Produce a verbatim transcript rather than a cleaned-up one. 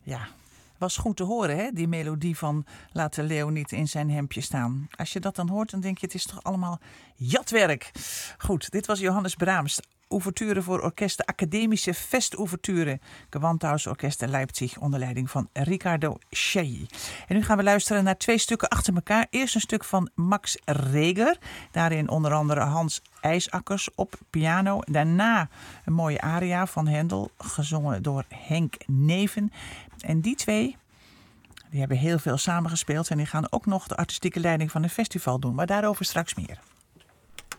Ja, was goed te horen, hè? Die melodie van Laat de leeuw niet in zijn hemdje staan. Als je dat dan hoort, dan denk je, het is toch allemaal jatwerk. Goed, dit was Johannes Brahms. Ouverture voor orkest, de Academische Festouverture. Gewandhausorkest Leipzig onder leiding van Riccardo Chailly. En nu gaan we luisteren naar twee stukken achter elkaar. Eerst een stuk van Max Reger. Daarin onder andere Hans IJsakkers op piano. Daarna een mooie aria van Händel, gezongen door Henk Neven. En die twee, die hebben heel veel samengespeeld. En die gaan ook nog de artistieke leiding van een festival doen. Maar daarover straks meer.